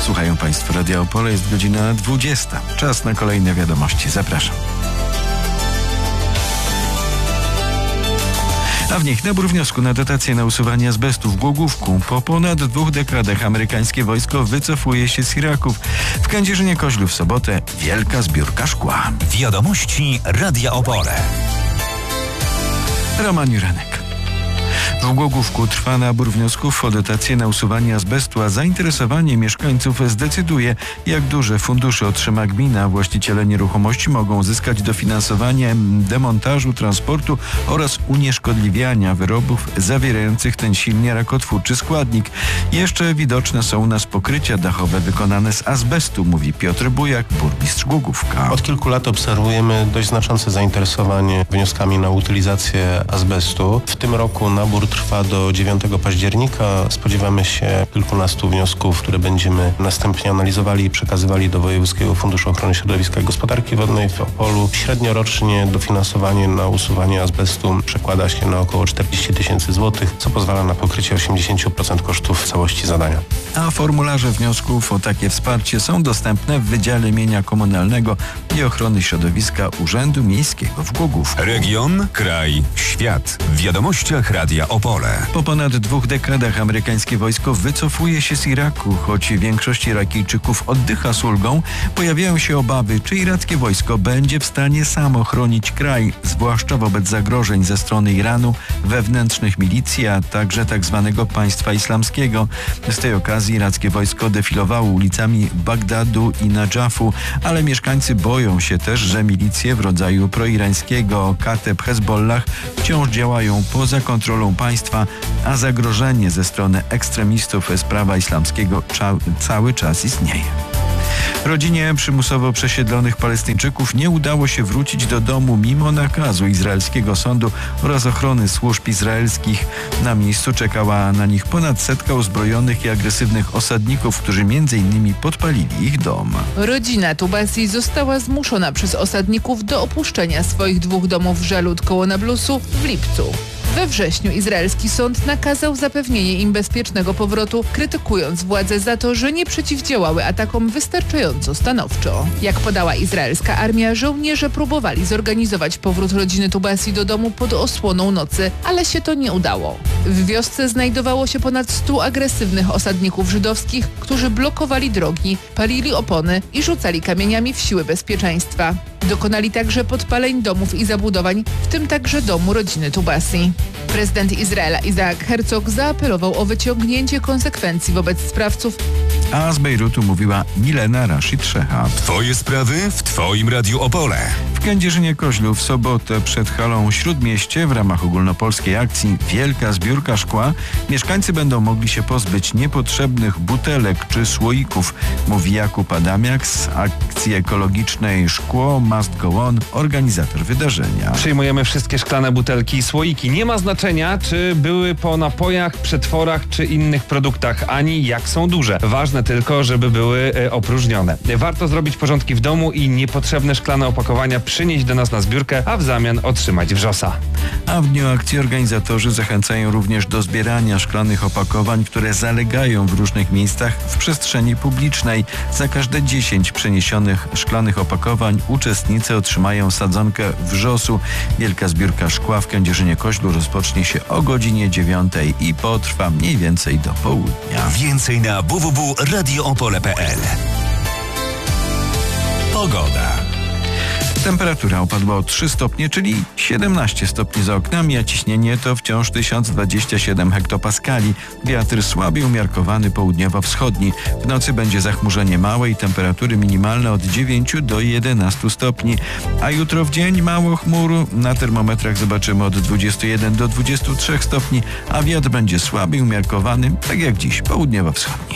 Słuchają Państwo Radia Opole, jest godzina 20. Czas na kolejne wiadomości. Zapraszam. A w nich nabór wniosku na dotację na usuwanie azbestu w Głogówku. Po ponad 2 dekadach amerykańskie wojsko wycofuje się z Iraku. W Kędzierzynie-Koźlu w sobotę wielka zbiórka szkła. Wiadomości Radia Opole. Roman Juranek. W Głogówku trwa nabór wniosków o dotację na usuwanie azbestu, a zainteresowanie mieszkańców zdecyduje, jak duże fundusze otrzyma gmina. Właściciele nieruchomości mogą uzyskać dofinansowanie demontażu, transportu oraz unieszkodliwiania wyrobów zawierających ten silnie rakotwórczy składnik. Jeszcze widoczne są u nas pokrycia dachowe wykonane z azbestu, mówi Piotr Bujak, burmistrz Głogówka. Od kilku lat obserwujemy dość znaczące zainteresowanie wnioskami na utylizację azbestu. W tym roku nabór trwa do 9 października. Spodziewamy się kilkunastu wniosków, które będziemy następnie analizowali i przekazywali do Wojewódzkiego Funduszu Ochrony Środowiska i Gospodarki Wodnej w Opolu. Średniorocznie dofinansowanie na usuwanie azbestu przekłada się na około 40 000 złotych, co pozwala na pokrycie 80% kosztów całości zadania. A formularze wniosków o takie wsparcie są dostępne w Wydziale Mienia Komunalnego i Ochrony Środowiska Urzędu Miejskiego w Głogówku. Region, kraj, świat. W wiadomościach Radia Opole. Po ponad 2 dekadach amerykańskie wojsko wycofuje się z Iraku. Choć większość Irakijczyków oddycha z ulgą, pojawiają się obawy, czy irackie wojsko będzie w stanie samo chronić kraj, zwłaszcza wobec zagrożeń ze strony Iranu, wewnętrznych milicji, a także tzw. państwa islamskiego. Z tej okazji irackie wojsko defilowało ulicami Bagdadu i Nadżafu, ale mieszkańcy boją się też, że milicje w rodzaju proirańskiego Kateb Hezbollah wciąż działają poza kontrolą państwa, a zagrożenie ze strony ekstremistów z prawa islamskiego cały czas istnieje. Rodzinie przymusowo przesiedlonych Palestyńczyków nie udało się wrócić do domu mimo nakazu izraelskiego sądu oraz ochrony służb izraelskich. Na miejscu czekała na nich ponad 100 uzbrojonych i agresywnych osadników, którzy m.in. podpalili ich dom. Rodzina Tubasi została zmuszona przez osadników do opuszczenia swoich 2 domów w Żalut koło Nablusu w lipcu. We wrześniu izraelski sąd nakazał zapewnienie im bezpiecznego powrotu, krytykując władze za to, że nie przeciwdziałały atakom wystarczająco stanowczo. Jak podała izraelska armia, żołnierze próbowali zorganizować powrót rodziny Tubasi do domu pod osłoną nocy, ale się to nie udało. W wiosce znajdowało się ponad 100 agresywnych osadników żydowskich, którzy blokowali drogi, palili opony i rzucali kamieniami w siły bezpieczeństwa. Dokonali także podpaleń domów i zabudowań, w tym także domu rodziny Tubasi. Prezydent Izraela Isaac Herzog zaapelował o wyciągnięcie konsekwencji wobec sprawców. A z Bejrutu mówiła Milena Rashid Szecha. Twoje sprawy w Twoim Radiu Opole. W Kędzierzynie-Koźlu w sobotę przed halą Śródmieście w ramach ogólnopolskiej akcji Wielka Zbiórka Szkła mieszkańcy będą mogli się pozbyć niepotrzebnych butelek czy słoików, mówi Jakub Adamiak z akcji ekologicznej Szkło Must Go On, organizator wydarzenia. Przyjmujemy wszystkie szklane butelki i słoiki. Nie ma znaczenia, czy były po napojach, przetworach czy innych produktach, ani jak są duże. Ważne tylko, żeby były opróżnione. Warto zrobić porządki w domu i niepotrzebne szklane opakowania przynieść do nas na zbiórkę, a w zamian otrzymać wrzosa. A w dniu akcji organizatorzy zachęcają również do zbierania szklanych opakowań, które zalegają w różnych miejscach w przestrzeni publicznej. Za każde 10 przeniesionych szklanych opakowań uczestnicy otrzymają sadzonkę wrzosu. Wielka zbiórka szkła w Kędzierzynie-Koźlu rozpocznie się o godzinie 9 i potrwa mniej więcej do południa. Więcej na www.radioopole.pl. Pogoda. Temperatura opadła o 3 stopnie, czyli 17 stopni za oknami, a ciśnienie to wciąż 1027 hektopaskali. Wiatr słaby umiarkowany południowo-wschodni. W nocy będzie zachmurzenie małe i temperatury minimalne od 9 do 11 stopni. A jutro w dzień mało chmur. Na termometrach zobaczymy od 21 do 23 stopni, a wiatr będzie słaby i umiarkowany, tak jak dziś, południowo-wschodni.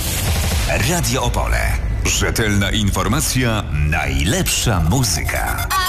Radio Opole. Rzetelna informacja, najlepsza muzyka.